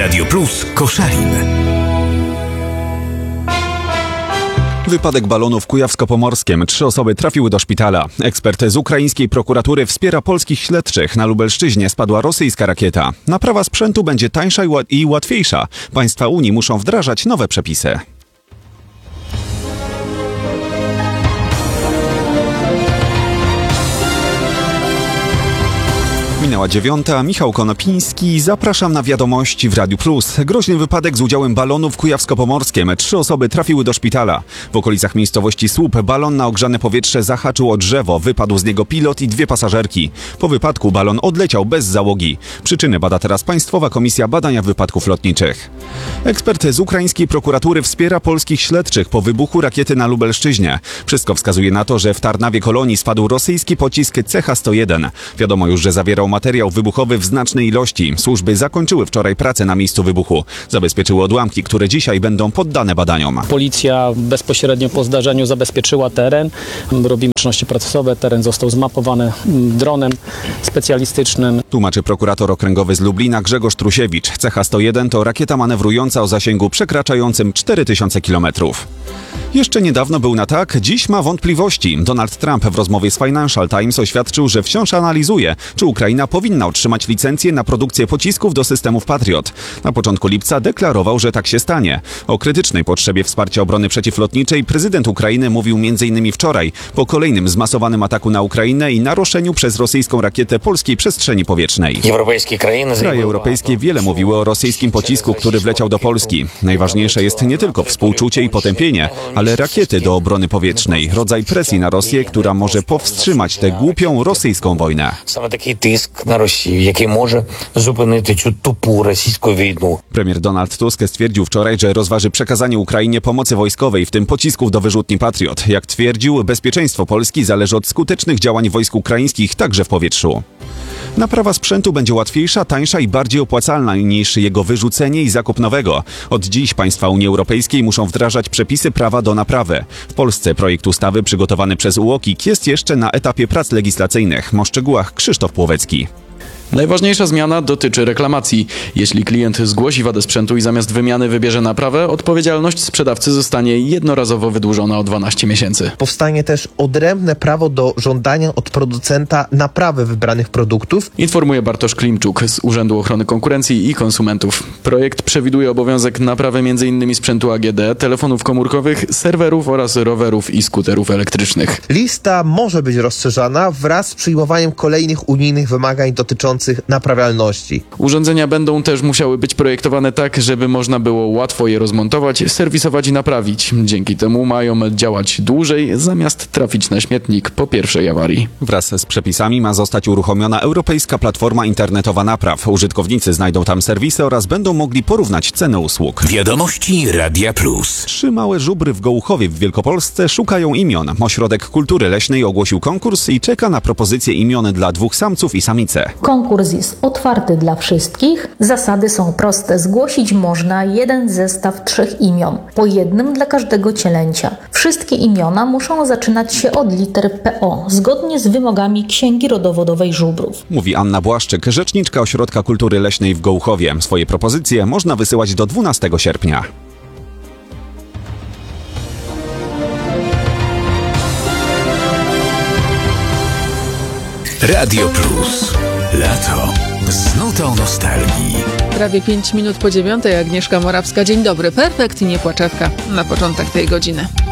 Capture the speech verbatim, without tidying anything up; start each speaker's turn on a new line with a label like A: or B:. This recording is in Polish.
A: Radio Plus Koszalin.
B: Wypadek balonu w Kujawsko-Pomorskiem. Trzy osoby trafiły do szpitala. Ekspert z ukraińskiej prokuratury wspiera polskich śledczych. Na Lubelszczyźnie spadła rosyjska rakieta. Naprawa sprzętu będzie tańsza i łatwiejsza. Państwa Unii muszą wdrażać nowe przepisy. Minęła dziewiąta. Michał Konopiński. Zapraszam na wiadomości w Radiu Plus. Groźny wypadek z udziałem balonu w Kujawsko-Pomorskiem. Trzy osoby trafiły do szpitala. W okolicach miejscowości Słup balon na ogrzane powietrze zahaczył o drzewo. Wypadł z niego pilot i dwie pasażerki. Po wypadku balon odleciał bez załogi. Przyczyny bada teraz Państwowa Komisja Badania Wypadków Lotniczych. Ekspert z ukraińskiej prokuratury wspiera polskich śledczych po wybuchu rakiety na Lubelszczyźnie. Wszystko wskazuje na to, że w Tarnawie Kolonii spadł rosyjski pocisk C H sto jeden. Wiadomo już, że zawierał materiał wybuchowy w znacznej ilości. Służby zakończyły wczoraj pracę na miejscu wybuchu. Zabezpieczyły odłamki, które dzisiaj będą poddane badaniom.
C: Policja bezpośrednio po zdarzeniu zabezpieczyła teren. Robimy czynności procesowe. Teren został zmapowany dronem specjalistycznym.
B: Tłumaczy prokurator okręgowy z Lublina Grzegorz Trusiewicz. C H sto jeden to rakieta manewrująca o zasięgu przekraczającym cztery tysiące kilometrów. Jeszcze niedawno był na tak, dziś ma wątpliwości. Donald Trump w rozmowie z Financial Times oświadczył, że wciąż analizuje, czy Ukraina powinna otrzymać licencję na produkcję pocisków do systemów Patriot. Na początku lipca deklarował, że tak się stanie. O krytycznej potrzebie wsparcia obrony przeciwlotniczej prezydent Ukrainy mówił między innymi wczoraj, po kolejnym zmasowanym ataku na Ukrainę i naruszeniu przez rosyjską rakietę polskiej przestrzeni powietrznej. Kraje europejskie wiele mówiły o rosyjskim pocisku, który wleciał do Polski. Najważniejsze jest nie tylko współczucie i potępienie, ale rakiety do obrony powietrznej. Rodzaj presji na Rosję, która może powstrzymać tę głupią rosyjską wojnę.
D: Тиск на Росію, який може зупинити цю тупу російську війну.
B: Premier Donald Tusk stwierdził wczoraj, że rozważy przekazanie Ukrainie pomocy wojskowej, w tym pocisków do wyrzutni Patriot. Jak twierdził, bezpieczeństwo Polski zależy od skutecznych działań wojsk ukraińskich, także w powietrzu. Naprawa sprzętu będzie łatwiejsza, tańsza i bardziej opłacalna niż jego wyrzucenie i zakup nowego. Od dziś państwa Unii Europejskiej muszą wdrażać przepisy prawa do naprawy. W Polsce projekt ustawy przygotowany przez U O K I K jest jeszcze na etapie prac legislacyjnych. O szczegółach Krzysztof Płowecki.
E: Najważniejsza zmiana dotyczy reklamacji. Jeśli klient zgłosi wadę sprzętu i zamiast wymiany wybierze naprawę, odpowiedzialność sprzedawcy zostanie jednorazowo wydłużona o dwanaście miesięcy.
F: Powstanie też odrębne prawo do żądania od producenta naprawy wybranych produktów.
E: Informuje Bartosz Klimczuk z Urzędu Ochrony Konkurencji i Konsumentów. Projekt przewiduje obowiązek naprawy między innymi sprzętu A G D, telefonów komórkowych, serwerów oraz rowerów i skuterów elektrycznych.
F: Lista może być rozszerzana wraz z przyjmowaniem kolejnych unijnych wymagań dotyczących naprawialności.
E: Urządzenia będą też musiały być projektowane tak, żeby można było łatwo je rozmontować, serwisować i naprawić. Dzięki temu mają działać dłużej, zamiast trafić na śmietnik po pierwszej awarii.
B: Wraz z przepisami ma zostać uruchomiona Europejska Platforma Internetowa Napraw. Użytkownicy znajdą tam serwisy oraz będą mogli porównać ceny usług.
A: Wiadomości Radia Plus.
B: Trzy małe żubry w Gołuchowie w Wielkopolsce szukają imion. Ośrodek Kultury Leśnej ogłosił konkurs i czeka na propozycje imion dla dwóch samców i samice.
G: Konkurs jest otwarty dla wszystkich. Zasady są proste. Zgłosić można jeden zestaw trzech imion, po jednym dla każdego cielęcia. Wszystkie imiona muszą zaczynać się od liter P O, zgodnie z wymogami Księgi Rodowodowej Żubrów.
B: Mówi Anna Błaszczyk, rzeczniczka Ośrodka Kultury Leśnej w Gołuchowie. Swoje propozycje można wysyłać do dwunastego sierpnia.
A: Radio Plus. Lato z nutą nostalgii.
H: Prawie pięć minut po dziewiątej. Agnieszka Morawska. Dzień dobry. Perfekt i niepłaczewka na początek tej godziny.